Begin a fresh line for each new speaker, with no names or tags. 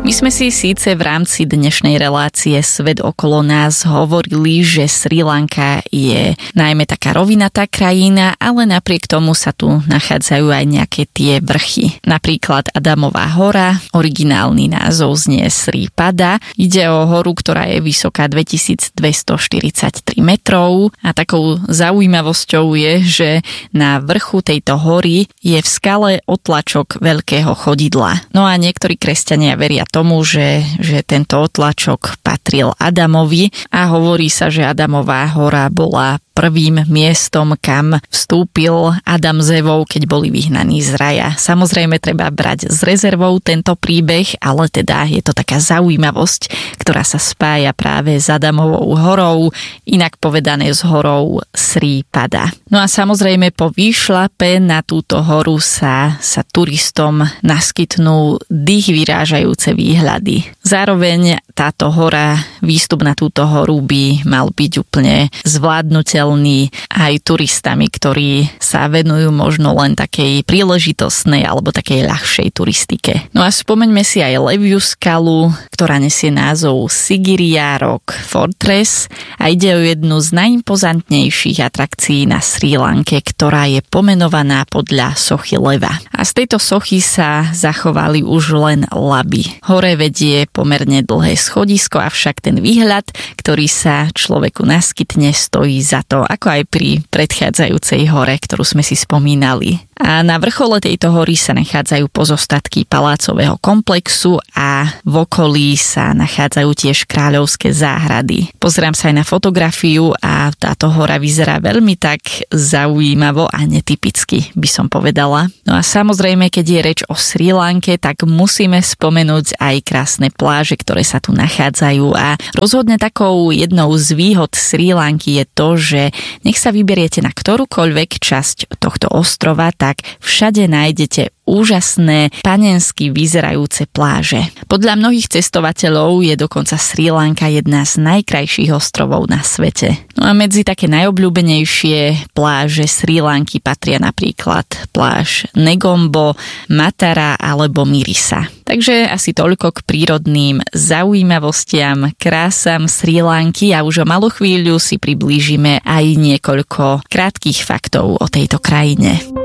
My sme si síce v rámci dnešnej relácie Svet okolo nás hovorili, že Srí Lanka je najmä taká rovinatá krajina, ale napriek tomu sa tu nachádzajú aj nejaké tie vrchy. Napríklad Adamová hora, originálny názov znie Sri Pada. Ide o horu, ktorá je vysoká 2243 metrov a takou zaujímavosťou je, že na vrchu tejto hory je v skale otlačok veľkého chodidla. No a niektorí kresťania veria tomu, že tento otlačok patril Adamovi a hovorí sa, že Adamová hora bola prvým miestom, kam vstúpil Adam s Evou, keď boli vyhnaní z raja. Samozrejme treba brať s rezervou tento príbeh, ale teda je to taká zaujímavosť, ktorá sa spája práve s Adamovou horou, inak povedané s horou Sri Pada. No a samozrejme po výšlape na túto horu sa turistom naskytnú dých vyrážajúce výhľady. Zároveň táto hora, výstup na túto horu by mal byť úplne zvládnutelný aj turistami, ktorí sa venujú možno len takej príležitostnej alebo takej ľahšej turistike. No a spomeňme si aj Leviu skalu, ktorá nesie názov Sigiriya Rock Fortress a ide o jednu z najimpozantnejších atrakcií na Srí Lanke, ktorá je pomenovaná podľa sochy leva. A z tejto sochy sa zachovali už len laby. Hore vedie pomerne dlhé schodisko, avšak ten výhľad, ktorý sa človeku naskytne, stojí za to, ako aj pri predchádzajúcej hore, ktorú sme si spomínali. A na vrchole tejto hory sa nachádzajú pozostatky palácového komplexu a v okolí sa nachádzajú tiež kráľovské záhrady. Pozerám sa aj na fotografiu a táto hora vyzerá veľmi tak zaujímavo a netypicky, by som povedala. No a samozrejme, keď je reč o Srí Lanke, tak musíme spomenúť aj krásne pláže, ktoré sa tu nachádzajú a rozhodne takou jednou z výhod Srí Lanky je to, že nech sa vyberiete na ktorúkoľvek časť tohto ostrova, tak všade nájdete úžasné, panensky vyzerajúce pláže. Podľa mnohých cestovateľov je dokonca Srí Lanka jedna z najkrajších ostrovov na svete. No a medzi také najobľúbenejšie pláže Srí Lanky patria napríklad pláž Negombo, Matara alebo Mirisa. Takže asi toľko k prírodným zaujímavostiam, krásam Srí Lanky a už o malú chvíľu si priblížime aj niekoľko krátkych faktov o tejto krajine.